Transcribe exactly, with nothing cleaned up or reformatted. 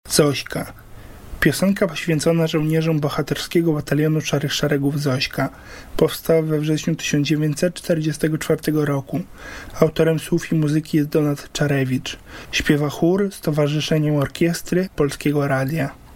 Zośka. Piosenka poświęcona żołnierzom bohaterskiego batalionu Szarych Szeregów Zośka. Powstała we wrześniu tysiąc dziewięćset czterdziestego czwartego roku. Autorem słów i muzyki jest Donat Czarewicz. Śpiewa chór z Towarzyszeniem Orkiestry Polskiego Radia.